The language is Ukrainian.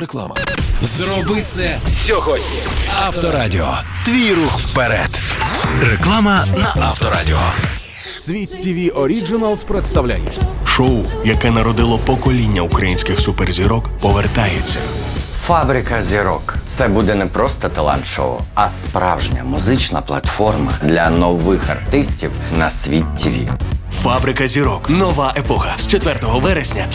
реклама. Зроби це сьогодні. Авторадіо. Твій рух вперед. Реклама на Авторадіо. Світ TV Originals представляє Шоу, яке народило покоління українських суперзірок, повертається. «Фабрика зірок» – це буде не просто талант-шоу, а справжня музична платформа для нових артистів на Світ ТВ. «Фабрика зірок. Нова епоха» з 4 вересня